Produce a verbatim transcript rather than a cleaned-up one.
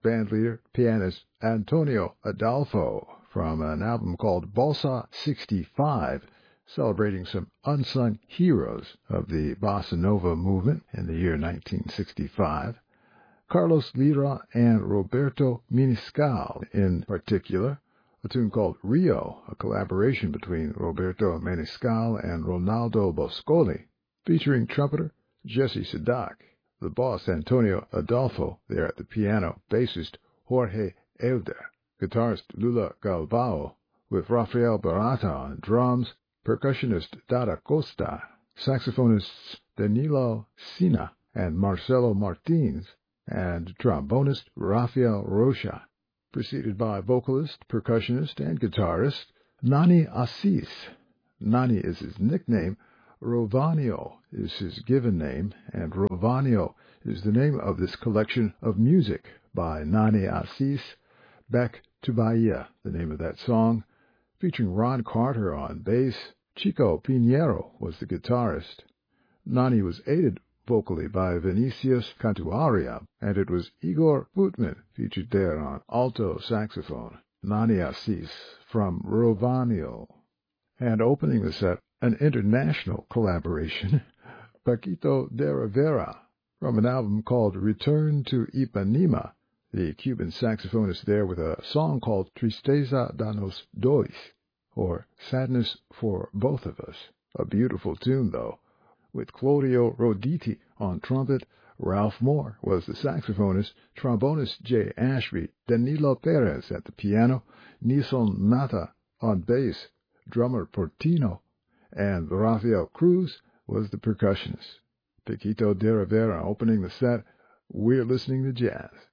bandleader, pianist Antonio Adolfo from an album called Bossa sixty-five, celebrating some unsung heroes of the bossa nova movement in the year nineteen sixty-five. Carlos Lira and Roberto Menescal in particular, a tune called Rio, a collaboration between Roberto Menescal and Ronaldo Boscoli, featuring trumpeter Jesse Sadak, the boss Antonio Adolfo there at the piano, bassist Jorge Elder, guitarist Lula Galvao, with Rafael Barata on drums, percussionist Dada Costa, saxophonists Danilo Sina and Marcelo Martins, and trombonist Rafael Rocha, preceded by vocalist, percussionist, and guitarist Nani Assis. Nani is his nickname, Rovanio is his given name, and Rovanio is the name of this collection of music by Nani Assis, Back to Bahia, the name of that song, featuring Ron Carter on bass. Chico Pinheiro was the guitarist. Nani was aided vocally by Vinicius Cantuaria, and it was Igor Putman featured there on alto saxophone. Nani Assis from Rovanio. And opening the set, an international collaboration, Paquito de Rivera, from an album called Return to Ipanema, the Cuban saxophonist there with a song called Tristeza da nos dois, or Sadness for Both of Us. A beautiful tune, though, with Claudio Roditi on trumpet. Ralph Moore was the saxophonist, trombonist Jay Ashby, Danilo Perez at the piano, Nilson Mata on bass, drummer Portino, and Rafael Cruz was the percussionist. Paquito de Rivera opening the set. We're listening to jazz.